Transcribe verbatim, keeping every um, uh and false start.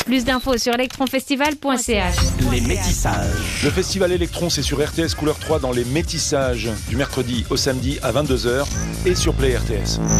Plus d'infos sur electronfestival point c h. Les métissages. Le festival Electron, c'est sur R T S Couleur trois dans les métissages, du mercredi au samedi à vingt-deux heures et sur Play R T S.